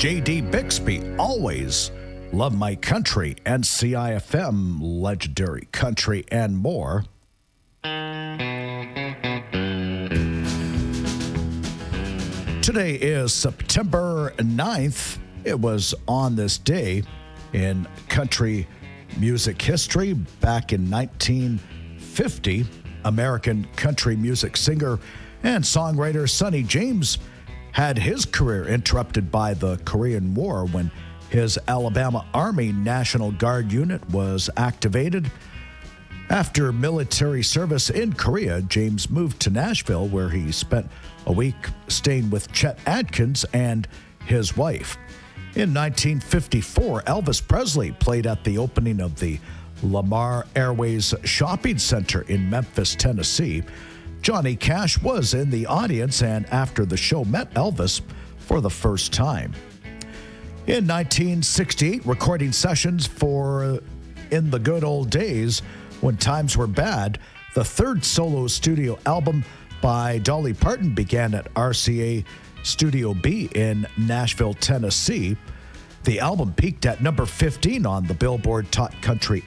J.D. Bixby, Always Love My Country, and CIFM, Legendary Country and More. Today is September 9th. It was on this day in country music history back in 1950. American country music singer and songwriter Sonny James had his career interrupted by the Korean War when his Alabama Army National Guard unit was activated. After military service in Korea, James moved to Nashville, where he spent a week staying with Chet Atkins and his wife. In 1954, Elvis Presley played at the opening of the Lamar Airways Shopping Center in Memphis, Tennessee. Johnny Cash was in the audience and after the show met Elvis for the first time. In 1968, recording sessions for In the Good Old Days When Times Were Bad, the third solo studio album by Dolly Parton, began at RCA Studio B in Nashville, Tennessee. The album peaked at number 15 on the Billboard Top Country